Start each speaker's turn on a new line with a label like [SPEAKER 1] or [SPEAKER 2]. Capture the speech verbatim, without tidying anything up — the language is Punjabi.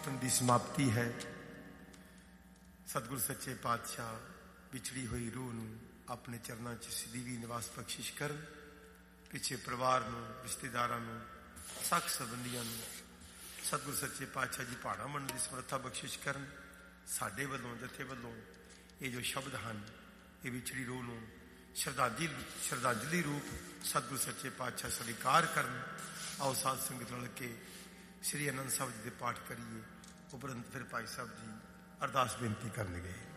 [SPEAKER 1] ਕੀਰਤਨ ਦੀ ਸਮਾਪਤੀ ਹੈ। ਸਤਿਗੁਰ ਸੱਚੇ ਪਾਤਸ਼ਾਹ ਵਿਛੜੀ ਹੋਈ ਰੂਹ ਨੂੰ ਆਪਣੇ ਚਰਨਾਂ 'ਚ ਸਦੀਵੀ ਨਿਵਾਸ ਬਖਸ਼ਿਸ਼ ਕਰਨ। ਪਿੱਛੇ ਪਰਿਵਾਰ ਨੂੰ, ਰਿਸ਼ਤੇਦਾਰਾਂ ਨੂੰ, ਸਖ ਸੰਬੰਧੀਆਂ ਨੂੰ ਸਤਿਗੁਰ ਸੱਚੇ ਪਾਤਸ਼ਾਹ ਜੀ ਭਾਣਾ ਮੰਨਣ ਦੀ ਸਮਰੱਥਾ ਬਖਸ਼ਿਸ਼ ਕਰਨ। ਸਾਡੇ ਵੱਲੋਂ, ਜਥੇ ਵੱਲੋਂ ਇਹ ਜੋ ਸ਼ਬਦ ਹਨ, ਇਹ ਵਿਛੜੀ ਰੂਹ ਨੂੰ ਸ਼ਰਧਾਂਜਲੀ ਸ਼ਰਧਾਂਜਲੀ ਰੂਪ ਸਤਿਗੁਰ ਸੱਚੇ ਪਾਤਸ਼ਾਹ ਸਵੀਕਾਰ ਕਰਨ। ਆਓ ਸਾਧ ਸੰਗਤ ਰਲ ਕੇ ਸ੍ਰੀ ਆਨੰਦ ਸਾਹਿਬ ਜੀ ਦੇ ਪਾਠ ਕਰੀਏ। ਉਪਰੰਤ ਫਿਰ ਭਾਈ ਸਾਹਿਬ ਜੀ ਅਰਦਾਸ ਬੇਨਤੀ ਕਰਨਗੇ।